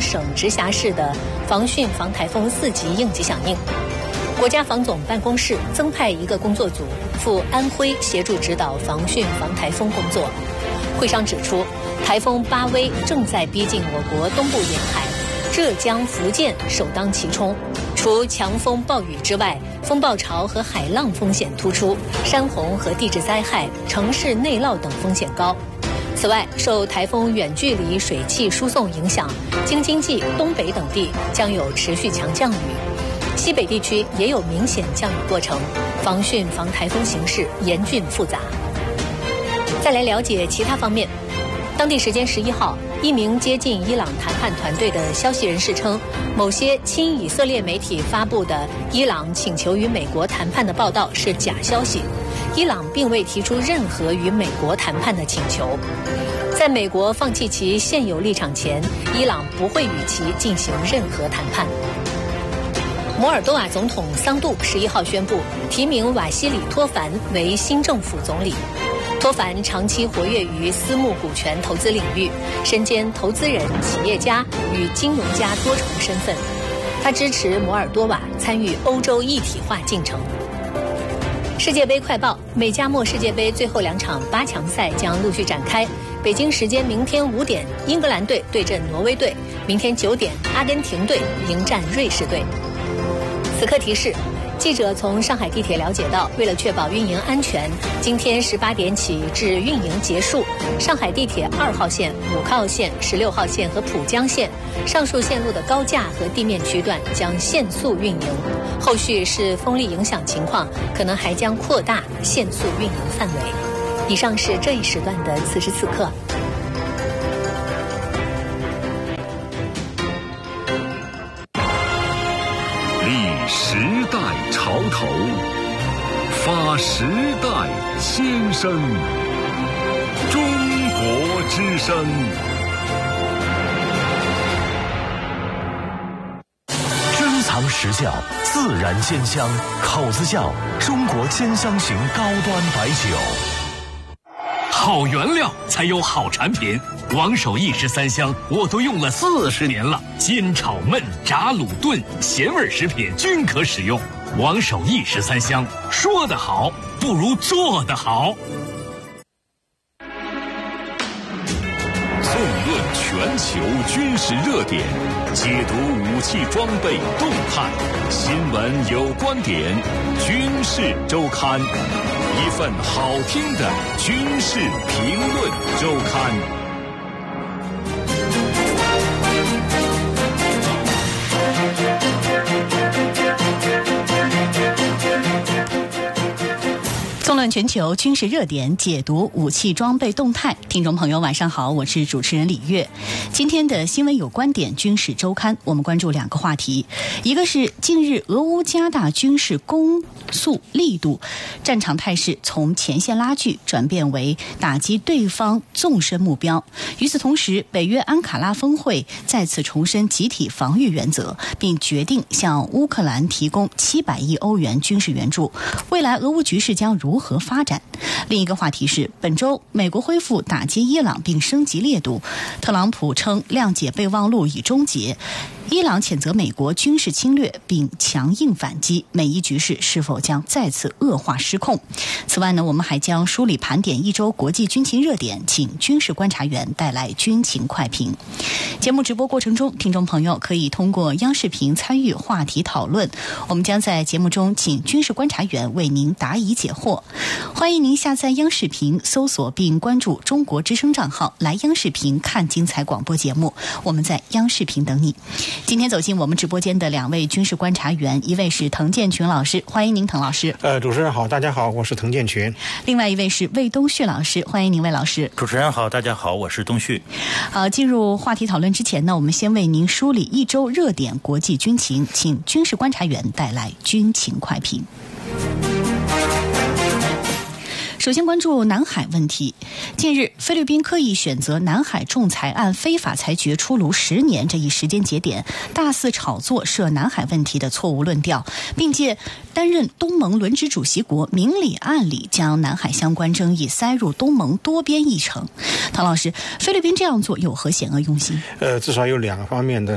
省直辖市的防汛防台风4级应急响应。国家防总办公室增派1个工作组赴安徽协助指导防汛防台风工作。会上指出，台风巴威正在逼近我国东部沿海，浙江、福建首当其冲。除强风暴雨之外，风暴潮和海浪风险突出，山洪和地质灾害、城市内涝等风险高。此外，受台风远距离水汽输送影响，京津冀、东北等地将有持续强降雨，西北地区也有明显降雨过程，防汛防台风形势严峻复杂。再来了解其他方面。当地时间11号，一名接近伊朗谈判团队的消息人士称，某些亲以色列媒体发布的伊朗请求与美国谈判的报道是假消息，伊朗并未提出任何与美国谈判的请求。在美国放弃其现有立场前，伊朗不会与其进行任何谈判。摩尔多瓦总统桑杜11号宣布提名瓦西里·托凡为新政府总理。托凡长期活跃于私募股权投资领域，身兼投资人、企业家与金融家多重身份。他支持摩尔多瓦参与欧洲一体化进程。世界杯快报：美加墨世界杯最后2场8强赛将陆续展开。北京时间明天5点，英格兰队对阵挪威队；明天9点，阿根廷队迎战瑞士队。此刻提示。记者从上海地铁了解到，为了确保运营安全，今天18点起至运营结束，上海地铁2号线、5号线、16号线和浦江线上述线路的高架和地面区段将限速运营。后续视风力影响情况，可能还将扩大限速运营范围。以上是这一时段的此时此刻。 时代潮头，发时代先声，中国之声。 珍藏实窖，自然鲜香，口子窖中国鲜香型高端白酒。 好原料才有好产品，王守义13香我都用了40年了，煎炒焖炸卤炖咸味食品均可使用。王守义13香，说得好不如做得好。 纵论全球军事热点，解读武器装备动态，新闻有观点，军事周刊，一份好听的军事评论周刊。 纵论全球军事热点，解读武器装备动态。听众朋友晚上好，我是主持人李月。今天的新闻有观点军事周刊，我们关注2个话题，一个是近日俄乌加大军事攻速力度，战场态势从前线拉锯转变为打击对方纵深目标。与此同时，北约安卡拉峰会再次重申集体防御原则，并决定向乌克兰提供700亿欧元军事援助。未来俄乌局势将如何发展？另一个话题是，本周美国恢复打击伊朗并升级烈度，特朗普称谅解备忘录已终结。伊朗谴责美国军事侵略并强硬反击，美伊局势是否将再次恶化失控？此外呢，我们还将梳理盘点一周国际军情热点，请军事观察员带来军情快评。节目直播过程中，听众朋友可以通过央视频参与话题讨论，我们将在节目中请军事观察员为您答疑解惑。欢迎您下载央视频，搜索并关注中国之声账号，来央视频看精彩广播节目。我们在央视频等你。今天走进我们直播间的2位军事观察员，一位是滕建群老师，欢迎您，滕老师。 主持人好，大家好，我是滕建群。 另外一位是魏东旭老师，欢迎您，魏老师。 主持人好，大家好，我是东旭。 进入话题讨论之前呢，我们先为您梳理一周热点国际军情，请军事观察员带来军情快评。首先关注南海问题。近日，菲律宾刻意选择南海仲裁案非法裁决出炉10年这一时间节点，大肆炒作涉南海问题的错误论调，并借担任东盟轮值主席国明里暗里将南海相关争议塞入东盟多边议程。唐老师，菲律宾这样做有何险恶用心？ 至少有2个方面的